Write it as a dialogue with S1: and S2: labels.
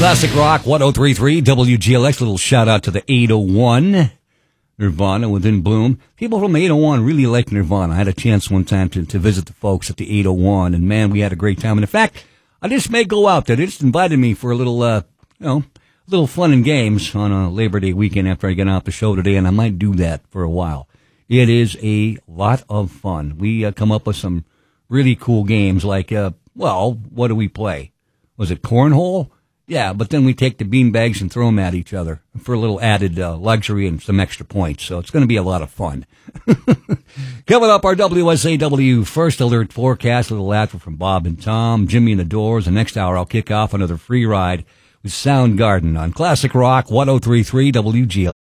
S1: Classic Rock 103.3 WGLX. Little shout out to the 801 Nirvana within Bloom. People from 801 really like Nirvana. I had a chance one time to visit the folks at the 801, and man, we had a great time. And in fact, I just may go out there. They just invited me for a little, little fun and games on a Labor Day weekend after I get out the show today, and I might do that for a while. It is a lot of fun. We come up with some really cool games like, what do we play? Was it cornhole? Yeah, but then we take the beanbags and throw them at each other for a little added luxury and some extra points. So it's going to be a lot of fun. Coming up, our WSAW First Alert forecast, a little after from Bob and Tom, Jimmy and the Doors. The next hour, I'll kick off another free ride with Soundgarden on Classic Rock 103.3 WGL.